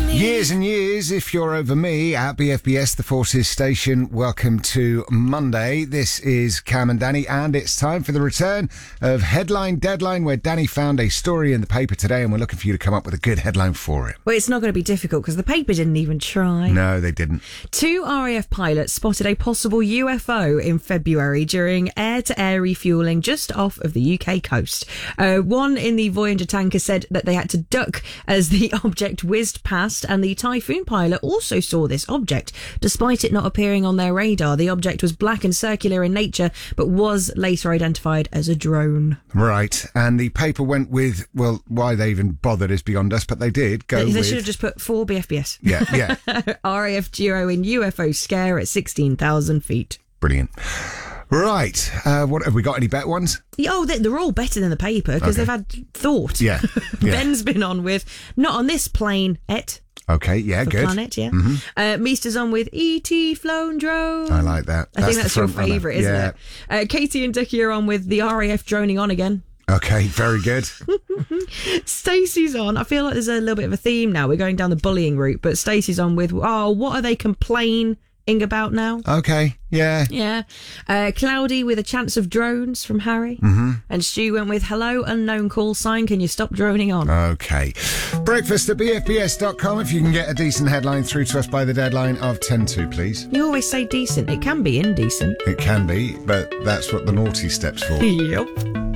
Years and years, if you're over me, at BFBS, the Forces Station. Welcome to Monday. This is Cam and Danny, and it's time for the return of Headline Deadline, where Danny found a story in the paper today, and we're looking for you to come up with a good headline for it. Well, it's not going to be difficult because the paper didn't even try. No, they didn't. 2 RAF pilots spotted a possible UFO in February during air-to-air refuelling just off of the UK coast. One in the Voyager tanker said that they had to duck as the object whizzed past, and the Typhoon pilot also saw this object. Despite it not appearing on their radar, the object was black and circular in nature, but was later identified as a drone. Right, and the paper went with, well, why they even bothered is beyond us, but they did go with... They should have just put 4 BFBS. Yeah. RAF duo in UFO scare at 16,000 feet. Brilliant. Right, what have we got? Any better ones? Oh, they're all better than the paper because they've had thought. Yeah. Ben's been on with not on this plane, Okay, yeah, good. Planet, yeah. Mm-hmm. Meester's on with E.T. flown drone. I like that. I think that's your favourite, isn't it? Katie and Dickie are on with the RAF droning on again. Okay, very good. Stacey's on. I feel like there's a little bit of a theme now. We're going down the bullying route, but Stacey's on with, what are they complaining about now? Okay, yeah. Yeah. Cloudy with a chance of drones from Harry. Mm-hmm. And Stu went with, hello, unknown call sign, can you stop droning on? Okay. Breakfast at bfbs.com if you can get a decent headline through to us by the deadline of 10 to, please. You always say decent. It can be indecent. It can be, but that's what the naughty step's for. Yep.